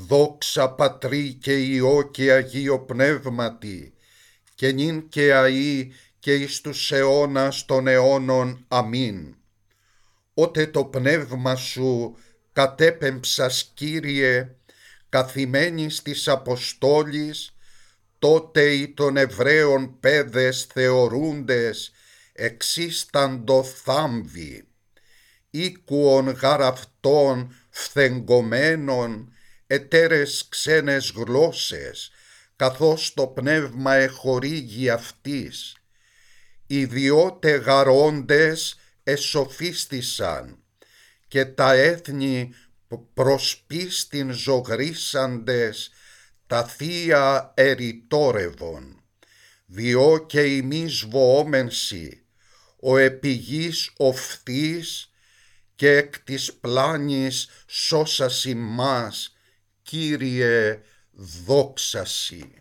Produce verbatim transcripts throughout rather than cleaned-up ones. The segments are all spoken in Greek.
Δόξα Πατρί και Υιό και Αγίο Πνεύματι, και νυν και αΐ και εις τους αιώνας των αιώνων. Αμήν. Ότε το πνεύμα σου κατέπεμψας, Κύριε, καθημένης της Αποστόλης, τότε οι των Εβραίων παιδες θεωρούντες εξίσταντο θάμβοι. Οίκουον γαρ αυτών φθεγκωμένων ετέρες ξένες γλώσσες, καθώς το πνεύμα εχορήγει αυτής. Οι διότε γαρόντες εσοφίστησαν, και τα έθνη προς πίστην ζωγρίσαντες τα θεία ερητόρευον. Διό και ημείς βοόμενσι, ο επιγής οφθής, και εκ της πλάνης σώσας ημάς, Κύριε, δόξασι.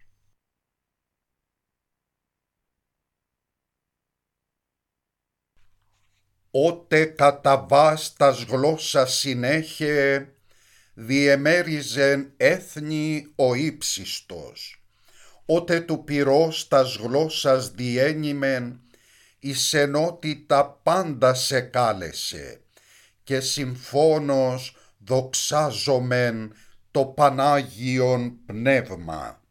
Ότε κατά βάστας γλώσσας συνέχε, διεμέριζεν έθνη ο ύψιστος. Ότε του πυρός τας γλώσσας διένυμεν, εις ενότητα πάντα σε κάλεσε, και συμφώνος δοξάζομεν το Πανάγιον Πνεύμα.